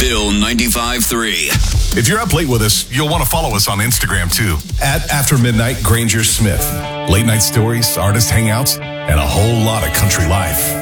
Bill 95.3. If you're up late with us, you'll want to follow us on Instagram too. At After Midnight Granger Smith. Late night stories, artist hangouts, and a whole lot of country life.